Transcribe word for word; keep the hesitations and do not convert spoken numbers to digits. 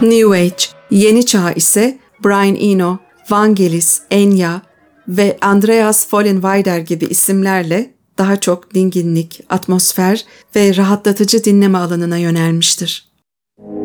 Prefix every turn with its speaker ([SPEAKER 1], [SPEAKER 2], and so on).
[SPEAKER 1] New Age, Yeni Çağ ise Brian Eno, Vangelis, Enya ve Andreas Vollenweider gibi isimlerle daha çok dinginlik, atmosfer ve rahatlatıcı dinleme alanına yönelmiştir.